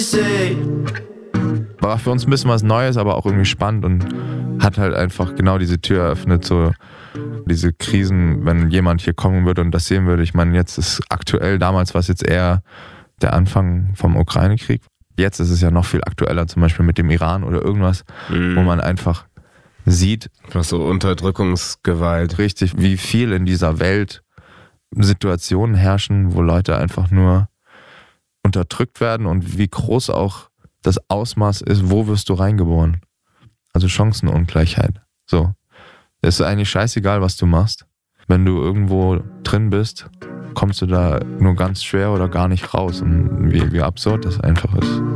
War für uns ein bisschen was Neues, aber auch irgendwie spannend und hat halt einfach genau diese Tür eröffnet, so diese Krisen, wenn jemand hier kommen würde und das sehen würde. Ich meine, jetzt ist aktuell, damals war es jetzt eher der Anfang vom Ukraine-Krieg. Jetzt ist es ja noch viel aktueller, zum Beispiel mit dem Iran oder irgendwas, wo man einfach sieht. Was so Unterdrückungsgewalt. Richtig, wie viel in dieser Welt Situationen herrschen, wo Leute einfach nur unterdrückt werden und wie groß auch das Ausmaß ist, wo wirst du reingeboren. Also Chancenungleichheit. So. Es ist eigentlich scheißegal, was du machst. Wenn du irgendwo drin bist, kommst du da nur ganz schwer oder gar nicht raus. Und wie absurd das einfach ist.